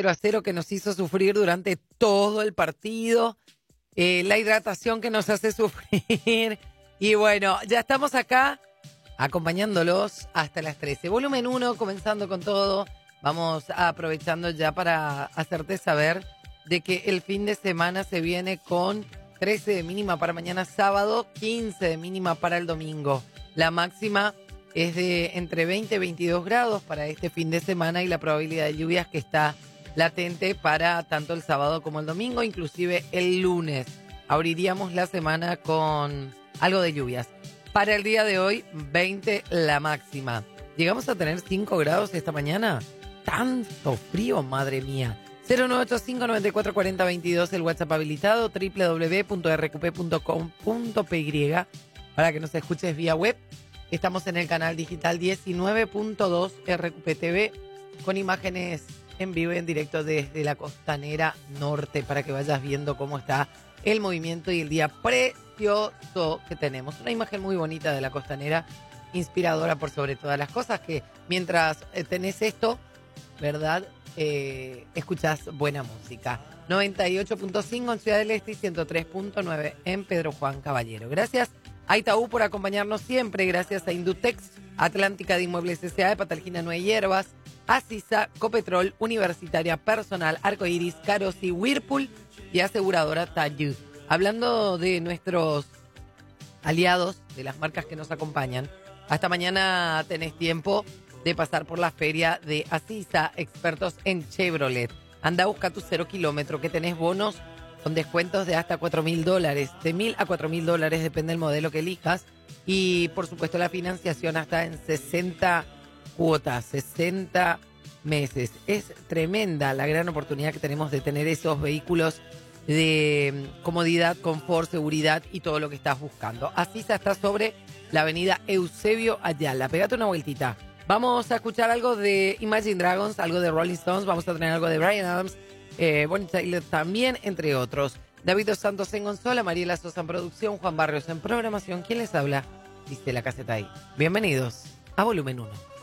4-0 que nos hizo sufrir durante todo el partido, la hidratación que nos hace sufrir. Y bueno, ya estamos acá acompañándolos hasta las 13. Volumen 1, comenzando con todo. Vamos aprovechando ya para hacerte saber de que el fin de semana se viene con 13 de mínima para mañana sábado, 15 de mínima para el domingo. La máxima es de entre 20 y 22 grados para este fin de semana y la probabilidad de lluvias que está latente para tanto el sábado como el domingo, inclusive el lunes. Abriríamos la semana con algo de lluvias. Para el día de hoy, 20 la máxima. ¿Llegamos a tener 5 grados esta mañana? ¡Tanto frío, madre mía! 0985-9440-22, el WhatsApp habilitado, www.rqp.com.py, para que nos escuches vía web. Estamos en el canal digital 19.2 RQP TV, con imágenes en vivo y en directo desde la costanera norte, para que vayas viendo cómo está el movimiento y el día precioso que tenemos. Una imagen muy bonita de la costanera, inspiradora por sobre todas las cosas, que mientras tenés esto, ¿verdad?, escuchás buena música. 98.5 en Ciudad del Este y 103.9 en Pedro Juan Caballero. Gracias a Itaú por acompañarnos siempre. Gracias a Indutex, Atlántica de Inmuebles S.A. de Patalgina Nueve Hierbas, Asisa, Copetrol, Universitaria Personal, Arcoiris, Carosi, Whirlpool y Aseguradora Tayud. Hablando de nuestros aliados, de las marcas que nos acompañan, hasta mañana tenés tiempo de pasar por la feria de Asisa, expertos en Chevrolet. Anda a buscar tu 0 kilómetro, que tenés bonos con descuentos de hasta $4.000, de $1.000 a $4.000, depende del modelo que elijas. Y por supuesto la financiación hasta en 60 cuotas, 60 meses. Es tremenda la gran oportunidad que tenemos de tener esos vehículos de comodidad, confort, seguridad y todo lo que estás buscando. Asisa está sobre la avenida Eusebio Ayala. Pégate una vueltita. Vamos a escuchar algo de Imagine Dragons, algo de Rolling Stones, vamos a tener algo de Bryan Adams, Bonnie Tyler también, entre otros. David Dos Santos en consola, Mariela Sosa en producción, Juan Barrios en programación. ¿Quién les habla? Dice la caseta ahí. Bienvenidos a Volumen 1.